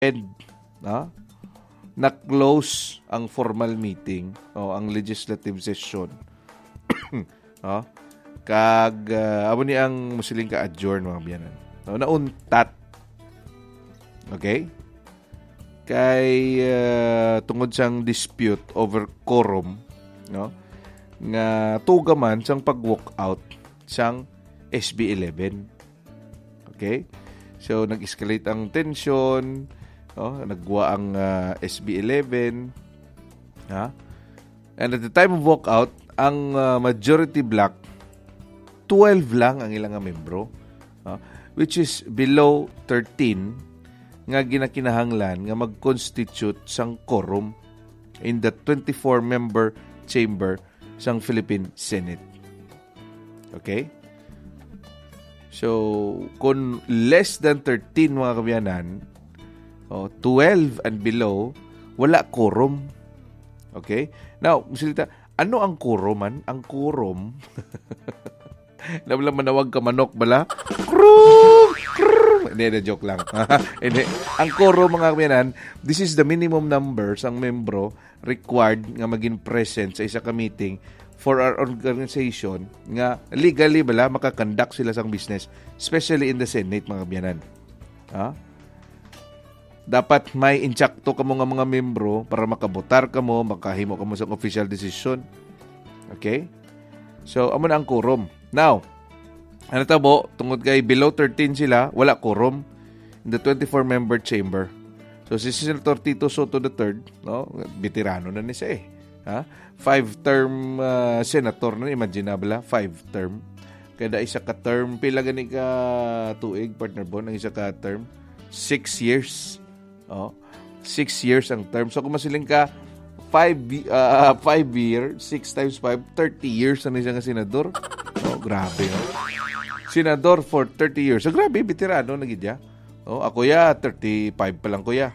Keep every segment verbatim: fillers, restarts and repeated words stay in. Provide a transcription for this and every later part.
and no, na-close ang formal meeting o ang legislative session. no? Kag uh, amo ni ang musiling ka adjourn mga biyanan. No, nauntat. Okay? Kay uh, tungod sang dispute over quorum, no? Nga tugaman sang pag-walk out sang S B eleven. Okay? So nag-escalate ang tension, no? Nagwa ang uh, S B eleven, ha? And at the time of walk out, ang uh, majority black twelve lang ang ilang membro, uh, which is below thirteen nga ginakinahanglan nga mag-constitute sang quorum in the twenty-four member chamber sang Philippine Senate. Okay? So, kung less than thirteen mga kabiyanan, oh, twelve and below, wala quorum. Okay? Now, musilita, ano ang quorum man? Ang quorum Nabalang manawag ka manok bala. Krum! Krum! Hindi, na joke lang. Hindi. Ang quorum mga kamiyanan, this is the minimum number sang membro required nga maging present sa isa ka meeting for our organization nga legally bala makakonduct sila sang business, especially in the Senate mga kamiyanan. Ha? Dapat may intsakto ka mo nga mga membro para makabotar ka mo, makahimo ka mo sa official decision. Okay? So, amo na ang quorum. Now, ano tabo, tungod kay below thirteen sila, wala quorum in the twenty-four member chamber. So, si Senator Tito Soto the third, no? Veterano na ni siya eh. Ha? Five-term uh, senator na, imagine na bala, five-term. Kada isa ka term, pila gani ka tuig, partner Bon, ang isa ka term? Six years. Oh, six years ang term. So, kung masiling ka, five, uh, five year, six times five, thirty years na siya nga senador. Oh, grabe. Oh. Senador for thirty years. So, grabe, veterano na gidya. Oh, ako ya, thirty-five pa lang ko ya.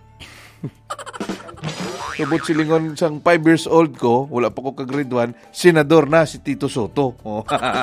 Subot silingon sang five years old ko, wala pa ko ka grade one, senador na si Tito Soto. Oh.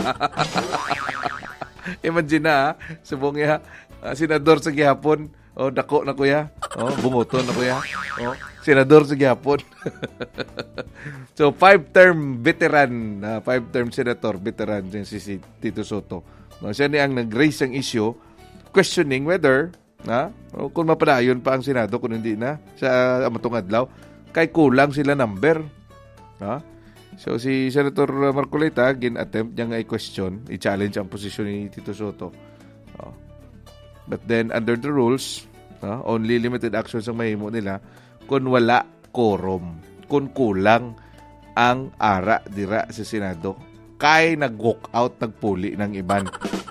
Imagine na, subong ya, uh, senador sa gihapon. Oh, dako na kuya. Oh, bumuto na kuya. Oh, senador sa gihapon. So, five-term veteran, uh, five-term senator, veteran din si, si Tito Soto. No, siya ni ang nag-raise ang issue, questioning whether, na, oh, kung mapadayon pa ang Senado, kung hindi na, sa amatong adlaw, kay kulang sila number. Ha? So, si Senator Marcoleta, gin-attempt niyang i-question, i-challenge ang posisyon ni Tito Soto. Oh. But then, under the rules, uh, only limited actions ang mahimo nila kung wala quorum, kung kulang ang ara dira sa Senado. Kay nag-walk out, nagpuli ng iban.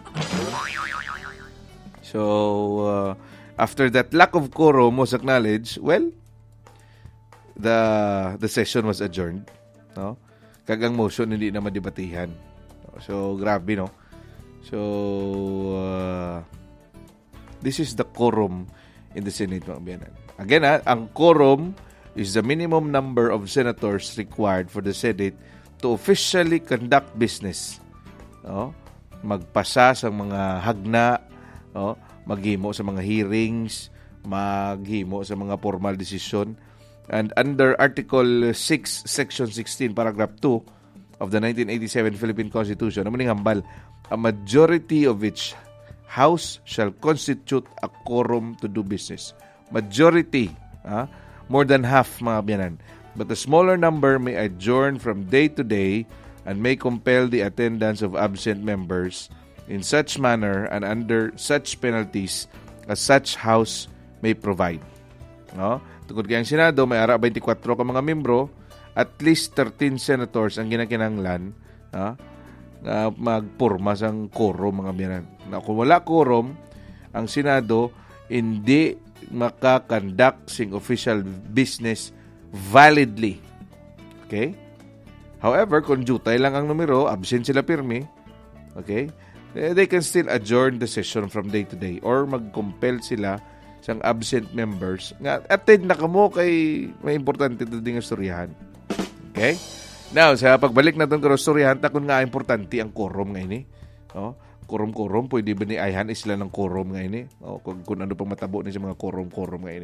So, uh, after that lack of quorum was acknowledged, well, the the session was adjourned. No? Kagang motion hindi na madebatihan. So, grabe, no? So, uh, this is the quorum in the Senate, mga biyanan. Again, ha, ang quorum is the minimum number of senators required for the Senate to officially conduct business. No? Magpasa sa mga hagna, no? Maghimo sa mga hearings, maghimo sa mga formal decision. And under Article six, Section sixteen, Paragraph two of the nineteen eighty-seven Philippine Constitution, naman hambal, a majority of which House shall constitute a quorum to do business. Majority, ah, more than half mga biyanan. But a smaller number may adjourn from day to day and may compel the attendance of absent members in such manner and under such penalties as such House may provide. No? Tungkol kayang Senado, may ara twenty-four ka mga membro, at least thirteen senators ang ginakinanglan, ah, Uh, magpurma sang quorum mga biyanan. Na kung wala quorum, ang Senado hindi makakonduct sing official business validly. Okay? However, kung jutay lang ang numero, absent sila pirmi, okay? They can still adjourn the session from day to day or mag-compel sila sang absent members nga attend na kamo kay may importante to ding istoryahan. Okay? Now, sa pagbalik natin ko storyahan, takon nga importante ang quorum ngayon eh. No? Kurom-kurom, pwede ba ni ayhan isla ng kurom nga ini? O, kung, kung ano pang matabo ni sa mga kurom-kurom nga ini.